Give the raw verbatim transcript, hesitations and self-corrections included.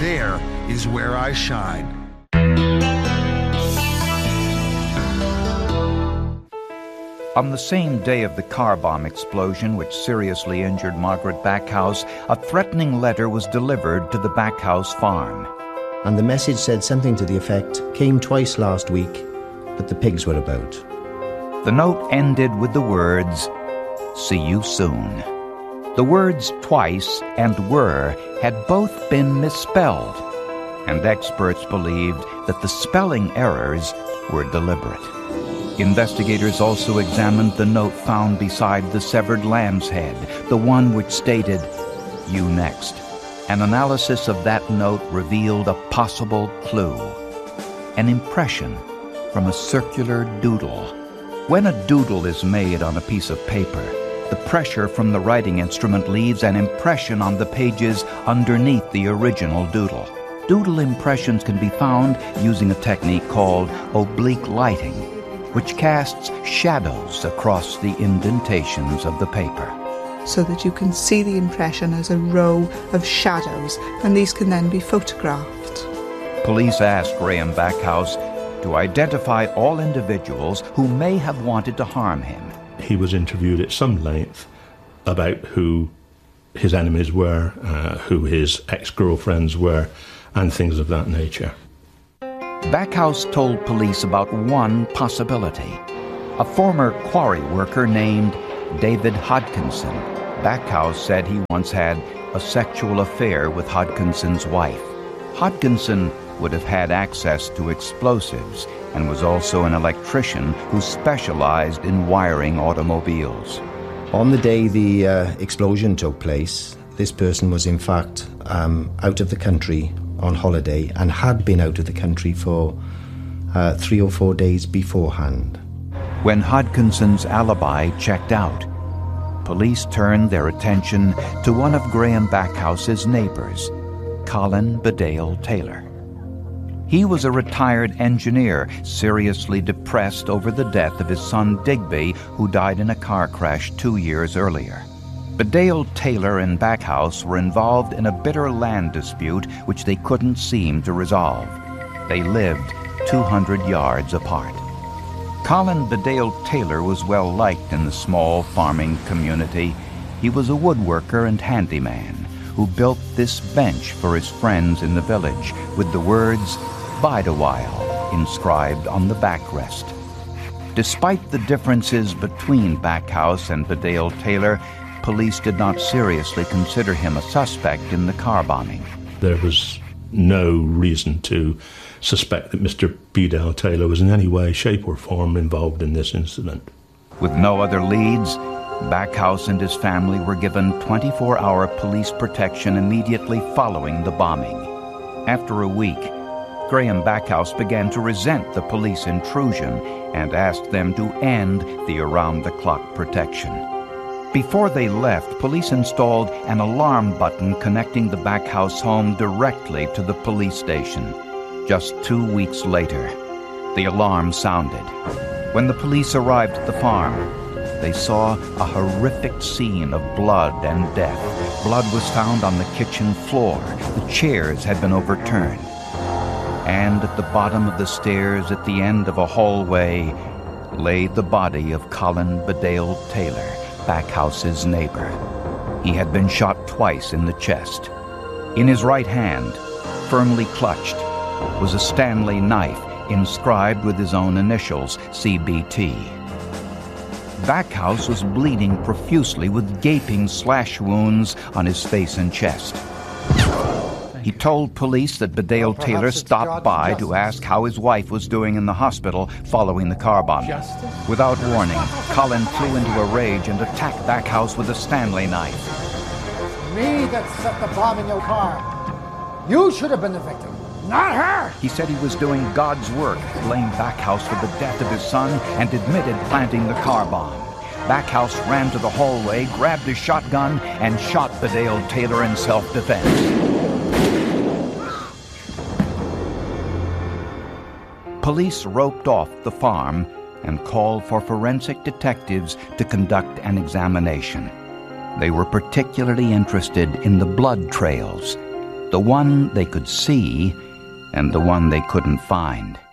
there is where I shine. On the same day of the car bomb explosion which seriously injured Margaret Backhouse, a threatening letter was delivered to the Backhouse farm. And the message said something to the effect, "Came twice last week, but the pigs were about." The note ended with the words, "See you soon." The words twice and were had both been misspelled, and experts believed that the spelling errors were deliberate. Investigators also examined the note found beside the severed lamb's head, the one which stated, "You next." An analysis of that note revealed a possible clue, an impression from a circular doodle. When a doodle is made on a piece of paper, the pressure from the writing instrument leaves an impression on the pages underneath the original doodle. Doodle impressions can be found using a technique called oblique lighting, which casts shadows across the indentations of the paper. So that you can see the impression as a row of shadows, and these can then be photographed. Police asked Graham Backhouse to identify all individuals who may have wanted to harm him. He was interviewed at some length about who his enemies were, uh, who his ex-girlfriends were, and things of that nature. Backhouse told police about one possibility. A former quarry worker named David Hodkinson. Backhouse said he once had a sexual affair with Hodkinson's wife. Hodkinson would have had access to explosives and was also an electrician who specialized in wiring automobiles. On the day the uh, explosion took place, this person was in fact um, out of the country on holiday and had been out of the country for uh, three or four days beforehand. When Hodkinson's alibi checked out, police turned their attention to one of Graham Backhouse's neighbors, Colin Bedale Taylor. He was a retired engineer, seriously depressed over the death of his son Digby, who died in a car crash two years earlier. Bedale Taylor and Backhouse were involved in a bitter land dispute which they couldn't seem to resolve. They lived two hundred yards apart. Colin Bedale Taylor was well liked in the small farming community. He was a woodworker and handyman who built this bench for his friends in the village with the words, "Bide a while," inscribed on the backrest. Despite the differences between Backhouse and Bedale Taylor, police did not seriously consider him a suspect in the car bombing. There was no reason to suspect that Mister Bedale Taylor was in any way, shape or form involved in this incident. With no other leads, Backhouse and his family were given twenty-four hour police protection immediately following the bombing. After a week, Graham Backhouse began to resent the police intrusion and asked them to end the around-the-clock protection. Before they left, police installed an alarm button connecting the Backhouse home directly to the police station. Just two weeks later, the alarm sounded. When the police arrived at the farm, they saw a horrific scene of blood and death. Blood was found on the kitchen floor. The chairs had been overturned. And at the bottom of the stairs at the end of a hallway lay the body of Colin Bedale Taylor, Backhouse's neighbor. He had been shot twice in the chest. In his right hand, firmly clutched, was a Stanley knife inscribed with his own initials, C B T. Backhouse was bleeding profusely with gaping slash wounds on his face and chest. He told police that Bedale Taylor stopped by to ask how his wife was doing in the hospital following the car bombing. Without warning, Colin flew into a rage and attacked Backhouse with a Stanley knife. Me that set the bomb in your car. You should have been the victim, not her! He said he was doing God's work, blamed Backhouse for the death of his son, and admitted planting the car bomb. Backhouse ran to the hallway, grabbed his shotgun, and shot Bedale Taylor in self-defense. Police roped off the farm and called for forensic detectives to conduct an examination. They were particularly interested in the blood trails. the one they could see and the one they couldn't find.